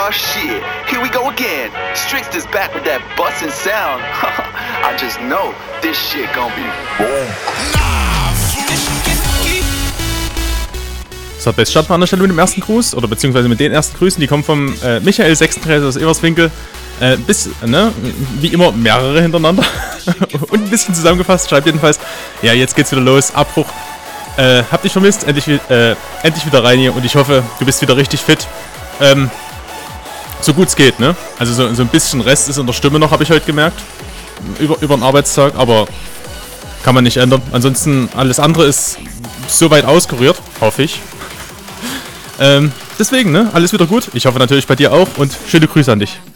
Oh shit, here we go again. Strix is back with that bustin' sound. I just know this shit gonna be boom. So, jetzt starten wir an der Stelle mit dem ersten Gruß, oder beziehungsweise mit den ersten Grüßen, die kommen vom Michael 36 aus Everswinkel. Wie immer mehrere hintereinander. Und ein bisschen zusammengefasst, schreibt jedenfalls, ja, jetzt geht's wieder los, Abbruch. Hab dich vermisst, endlich wieder rein hier und ich hoffe, du bist wieder richtig fit. So gut es geht, ne? Also so ein bisschen Rest ist in der Stimme noch, habe ich heute gemerkt. Über den Arbeitstag, aber kann man nicht ändern. Ansonsten, alles andere ist soweit auskuriert, hoffe ich. Deswegen, ne? Alles wieder gut. Ich hoffe natürlich bei dir auch und schöne Grüße an dich.